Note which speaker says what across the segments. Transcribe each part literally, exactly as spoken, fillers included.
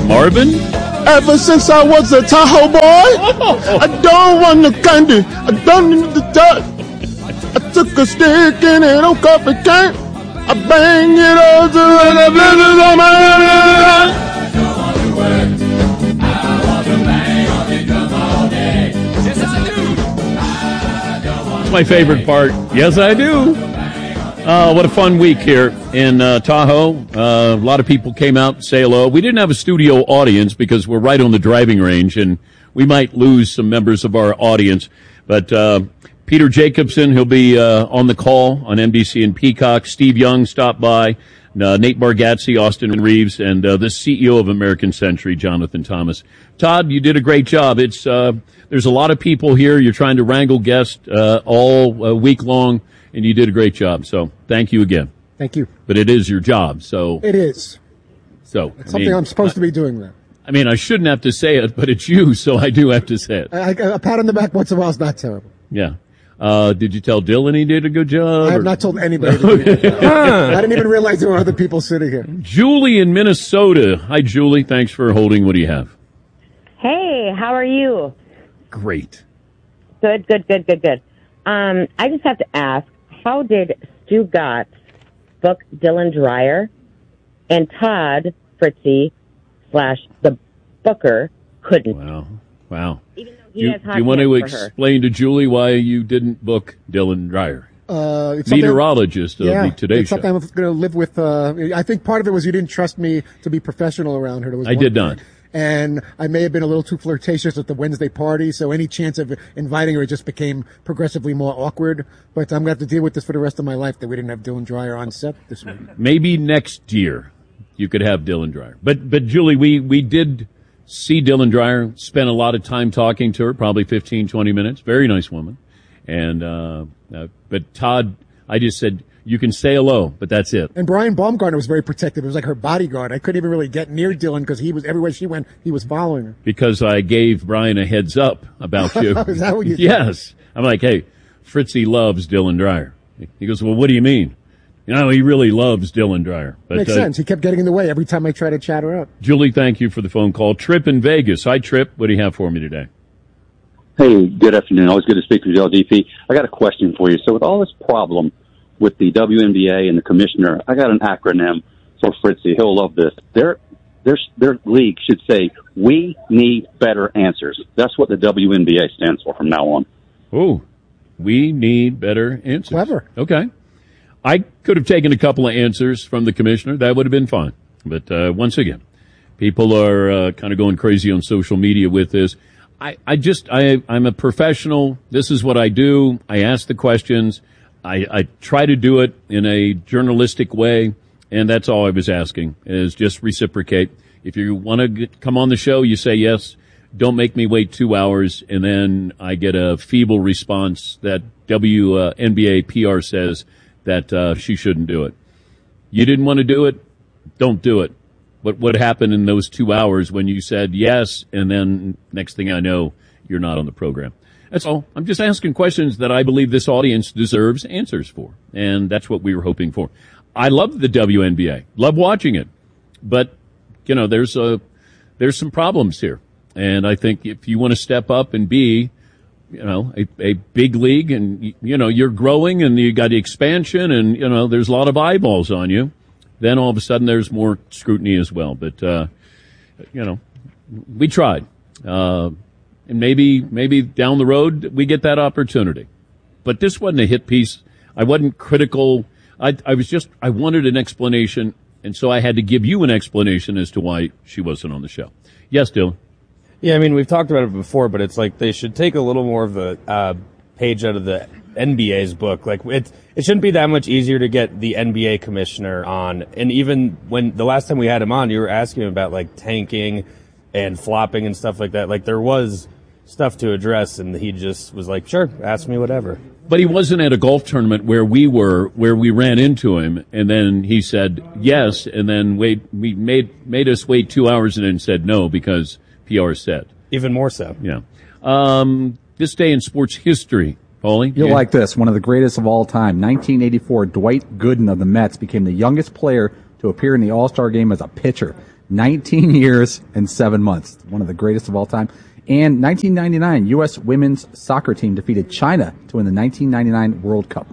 Speaker 1: Marvin?
Speaker 2: Ever since I was a Tahoe boy, I don't want the candy. I don't need the touch. I took a stick and it on coffee can. I bang it all to the business on my
Speaker 1: It's my favorite part. Yes, I do. Uh, what a fun week here in uh, Tahoe. Uh, a lot of people came out to say hello. We didn't have a studio audience because we're right on the driving range, and we might lose some members of our audience. But uh, Peter Jacobson, he'll be uh, on the call on N B C and Peacock. Steve Young stopped by. Uh, Nate Bargatze, Austin Reeves, and uh, the C E O of American Century, Jonathan Thomas. Todd, you did a great job. It's uh, there's a lot of people here. You're trying to wrangle guests uh, all uh, week long. And you did a great job, so thank you again.
Speaker 3: Thank you.
Speaker 1: But it is your job, so...
Speaker 3: It is.
Speaker 1: So
Speaker 3: It's something mean, I'm supposed I, to be doing that.
Speaker 1: I mean, I shouldn't have to say it, but it's you, so I do have to say it.
Speaker 3: I, I, a pat on the back once in a while is not terrible.
Speaker 1: Yeah. Uh, did you tell Dylan he did a good job?
Speaker 3: I have
Speaker 1: or?
Speaker 3: not told anybody. I didn't even realize there were other people sitting here.
Speaker 1: Julie in Minnesota. Hi, Julie. Thanks for holding. What do you have?
Speaker 4: Hey, how are you?
Speaker 1: Great.
Speaker 4: Good, good, good, good, good. Um, I just have to ask, how did Stu Gotts book Dylan Dreyer and Todd Fritzy slash the booker couldn't?
Speaker 1: Wow. Wow.
Speaker 4: Even though he
Speaker 1: you,
Speaker 4: has hot
Speaker 1: do you want to
Speaker 4: for
Speaker 1: explain
Speaker 4: her.
Speaker 1: to Julie why you didn't book Dylan Dreyer?
Speaker 3: Uh, it's
Speaker 1: Meteorologist of
Speaker 3: yeah,
Speaker 1: the Today
Speaker 3: it's
Speaker 1: Show.
Speaker 3: something I'm going to live with. Uh, I think part of it was you didn't trust me to be professional around her. There was
Speaker 1: I
Speaker 3: one
Speaker 1: did
Speaker 3: thing.
Speaker 1: not.
Speaker 3: And I may have been a little too flirtatious at the Wednesday party, so any chance of inviting her just became progressively more awkward. But I'm going to have to deal with this for the rest of my life, that we didn't have Dylan Dreyer on set this week.
Speaker 1: Maybe next year you could have Dylan Dreyer. But, but Julie, we, we did see Dylan Dreyer, spent a lot of time talking to her, probably fifteen, twenty minutes. Very nice woman. And, uh, uh but Todd, I just said, you can say hello, but that's it.
Speaker 3: And Brian Baumgartner was very protective. It was like her bodyguard. I couldn't even really get near Dylan because he was, everywhere she went, he was following her.
Speaker 1: Because I gave Brian a heads up about you.
Speaker 3: Is that what you
Speaker 1: Yes. I'm like, hey, Fritzy loves Dylan Dreyer. He goes, well, what do you mean? You know, he really loves Dylan Dreyer. But,
Speaker 3: Makes
Speaker 1: uh,
Speaker 3: sense. He kept getting in the way every time I tried to chat her up.
Speaker 1: Julie, thank you for the phone call. Trip in Vegas. Hi, Trip. What do you have for me today?
Speaker 5: Hey, good afternoon. Always good to speak with you, L D P. I got a question for you. So with all this problem with the W N B A and the commissioner, I got an acronym for Fritzy. He'll love this. Their, their, their league should say, we need better answers. That's what the W N B A stands for from now on.
Speaker 1: Oh, we need better answers.
Speaker 3: Clever.
Speaker 1: Okay. I could have taken a couple of answers from the commissioner. That would have been fine. But uh, once again, people are uh, kind of going crazy on social media with this. I, I just, I, I'm a professional. This is what I do. I ask the questions. I, I try to do it in a journalistic way, and that's all I was asking, is just reciprocate. If you want to come on the show, you say yes. Don't make me wait two hours, and then I get a feeble response that W N B A P R says that uh, she shouldn't do it. You didn't want to do it? Don't do it. But what happened in those two hours when you said yes, and then next thing I know, you're not on the program? That's all. I'm just asking questions that I believe this audience deserves answers for. And that's what we were hoping for. I love the W N B A. Love watching it. But, you know, there's a, there's some problems here. And I think if you want to step up and be, you know, a, a big league and, you know, you're growing and you got the expansion and, you know, there's a lot of eyeballs on you, then all of a sudden there's more scrutiny as well. But, uh, you know, we tried. Uh, And maybe, maybe down the road we get that opportunity. But this wasn't a hit piece. I wasn't critical. I, I was just, I wanted an explanation. And so I had to give you an explanation as to why she wasn't on the show. Yes, Dylan.
Speaker 6: Yeah, I mean, we've talked about it before, but it's like they should take a little more of a uh, page out of the N B A's book. Like it, it shouldn't be that much easier to get the N B A commissioner on. And even when the last time we had him on, you were asking him about like tanking and flopping and stuff like that. Like there was stuff to address, and he just was like, sure, ask me whatever.
Speaker 1: But he wasn't at a golf tournament where we were, where we ran into him, and then he said yes, and then wait, we made made us wait two hours and then said no because P R said.
Speaker 6: Even more so.
Speaker 1: Yeah. Um, this day in sports history, Paulie.
Speaker 7: You'll
Speaker 1: yeah.
Speaker 7: like this. One of the greatest of all time. nineteen eighty-four, Dwight Gooden of the Mets became the youngest player to appear in the All-Star game as a pitcher. nineteen years and seven months. One of the greatest of all time. And nineteen ninety-nine, U S women's soccer team defeated China to win the nineteen ninety-nine World Cup.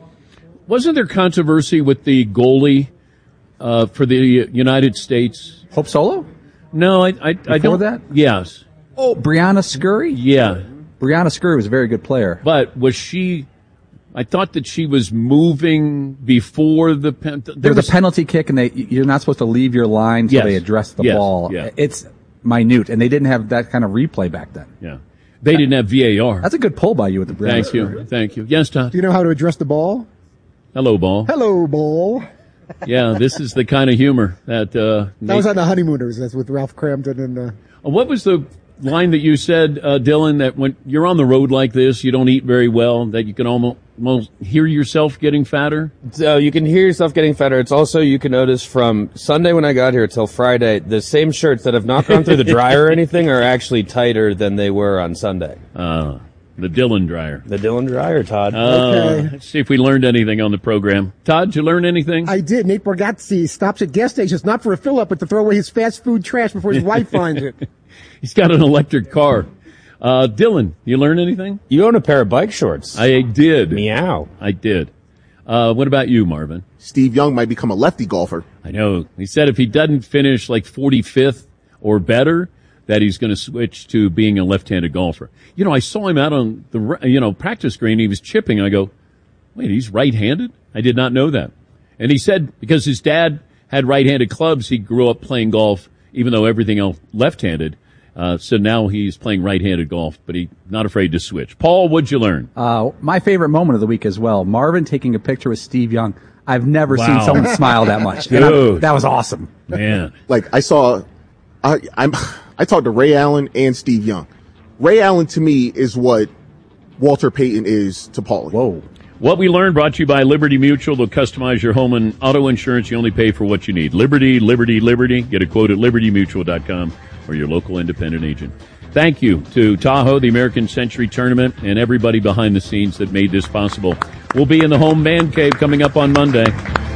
Speaker 1: Wasn't there controversy with the goalie uh, for the United States?
Speaker 7: Hope Solo?
Speaker 1: No, I, I, I don't.
Speaker 7: that?
Speaker 1: Yes.
Speaker 7: Oh, Brianna Scurry?
Speaker 1: Yeah.
Speaker 7: Brianna Scurry was a very good player.
Speaker 1: But was she... I thought that she was moving before the pen. There,
Speaker 7: there was,
Speaker 1: was
Speaker 7: a penalty kick, and they you're not supposed to leave your line until
Speaker 1: yes.
Speaker 7: they address the
Speaker 1: yes.
Speaker 7: ball.
Speaker 1: Yeah.
Speaker 7: It's minute, and they didn't have that kind of replay back then.
Speaker 1: Yeah, they didn't have V A R.
Speaker 7: That's a good pull by you with the Brianna
Speaker 1: Thank
Speaker 7: Scurry.
Speaker 1: you, thank you. Yes, Todd.
Speaker 3: Do you know how to address the ball?
Speaker 1: Hello, ball.
Speaker 3: Hello, ball.
Speaker 1: Yeah, this is the kind of humor that. Uh,
Speaker 3: that was on the Honeymooners. That's with Ralph Cramton and. Uh,
Speaker 1: what was the line that you said, uh, Dylan? That when you're on the road like this, you don't eat very well. That you can almost. Well, hear yourself getting fatter?
Speaker 6: So you can hear yourself getting fatter. It's also, you can notice from Sunday when I got here till Friday, the same shirts that have not gone through the dryer or anything are actually tighter than they were on Sunday.
Speaker 1: Uh, the Dylan dryer.
Speaker 6: The Dylan dryer, Todd.
Speaker 1: Uh,
Speaker 3: okay.
Speaker 1: Let's see if we learned anything on the program. Todd, did you learn anything?
Speaker 3: I did. Nate Bargatze stops at gas stations, not for a fill-up, but to throw away his fast food trash before his wife finds it.
Speaker 1: He's got an electric car. Uh, Dylan, you learn anything?
Speaker 6: You own a pair of bike shorts.
Speaker 1: I did.
Speaker 6: Meow.
Speaker 1: I did. Uh, what about you, Marvin?
Speaker 2: Steve Young might become a lefty golfer.
Speaker 1: I know. He said if he doesn't finish like forty-fifth or better, that he's going to switch to being a left-handed golfer. You know, I saw him out on the, you know, practice green. He was chipping. I go, wait, he's right-handed? I did not know that. And he said because his dad had right-handed clubs, he grew up playing golf, even though everything else left-handed. Uh, so now he's playing right-handed golf, but he's not afraid to switch. Paul, what'd you learn?
Speaker 7: Uh, my favorite moment of the week as well, Marvin taking a picture with Steve Young. I've never
Speaker 1: Wow.
Speaker 7: seen someone smile that much. And
Speaker 1: Dude.
Speaker 7: I, that was awesome.
Speaker 1: Man.
Speaker 2: Like I saw, I I'm I talked to Ray Allen and Steve Young. Ray Allen to me is what Walter Payton is to Paulie.
Speaker 7: Whoa.
Speaker 1: What we learned brought to you by Liberty Mutual. They'll customize your home and auto insurance. You only pay for what you need. Liberty, Liberty, Liberty. Get a quote at liberty mutual dot com or your local independent agent. Thank you to Tahoe, the American Century Tournament, and everybody behind the scenes that made this possible. We'll be in the home man cave coming up on Monday.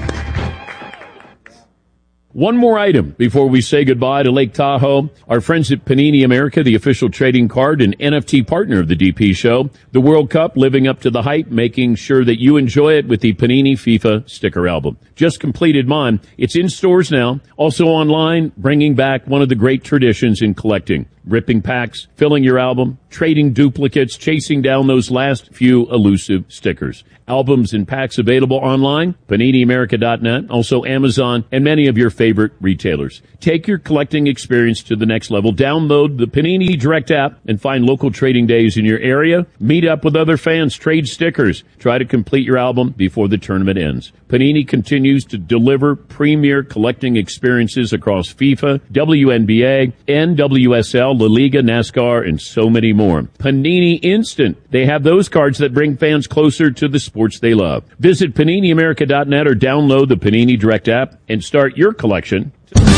Speaker 1: One more item before we say goodbye to Lake Tahoe. Our friends at Panini America, the official trading card and N F T partner of the D P Show. The World Cup living up to the hype, making sure that you enjoy it with the Panini FIFA sticker album. Just completed mine. It's in stores now. Also online, bringing back one of the great traditions in collecting. Ripping packs, filling your album, trading duplicates, chasing down those last few elusive stickers. Albums and packs available online, panini america dot net, also Amazon, and many of your favorite retailers. Take your collecting experience to the next level. Download the Panini Direct app and find local trading days in your area. Meet up with other fans, trade stickers. Try to complete your album before the tournament ends. Panini continues to deliver premier collecting experiences across FIFA, W N B A, N W S L, La Liga, NASCAR, and so many more. Panini Instant. They have those cards that bring fans closer to the sports they love. Visit panini america dot net or download the Panini Direct app and start your collection.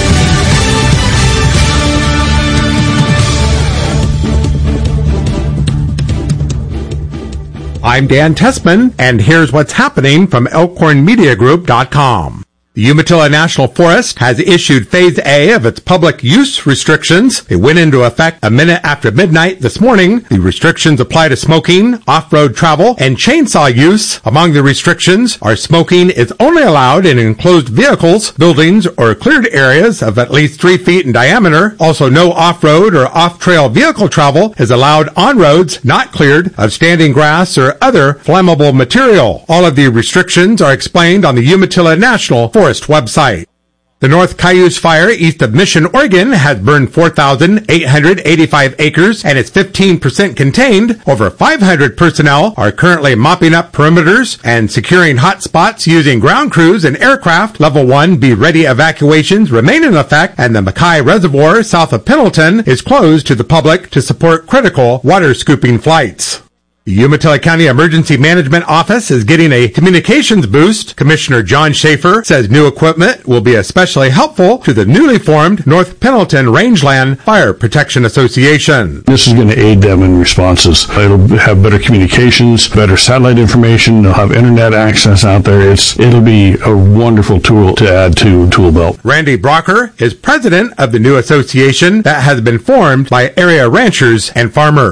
Speaker 8: I'm Dan Tessman, and here's what's happening from elkhorn media group dot com. The Umatilla National Forest has issued Phase A of its public use restrictions. They went into effect a minute after midnight this morning. The restrictions apply to smoking, off-road travel, and chainsaw use. Among the restrictions are smoking is only allowed in enclosed vehicles, buildings, or cleared areas of at least three feet in diameter. Also, no off-road or off-trail vehicle travel is allowed on roads not cleared of standing grass or other flammable material. All of the restrictions are explained on the Umatilla National Forest Forest website. The North Cayuse Fire east of Mission, Oregon has burned four thousand eight hundred eighty-five acres and is fifteen percent contained. Over five hundred personnel are currently mopping up perimeters and securing hot spots using ground crews and aircraft. Level one Be Ready evacuations remain in effect, and the Mackay Reservoir south of Pendleton is closed to the public to support critical water scooping flights. The Umatilla County Emergency Management Office is getting a communications boost. Commissioner John Schaefer says new equipment will be especially helpful to the newly formed North Pendleton Rangeland Fire Protection Association.
Speaker 9: This is going to aid them in responses. It'll have better communications, better satellite information. They'll have internet access out there. It's It'll be a wonderful tool to add to tool belt.
Speaker 8: Randy Brocker is president of the new association that has been formed by area ranchers and farmers.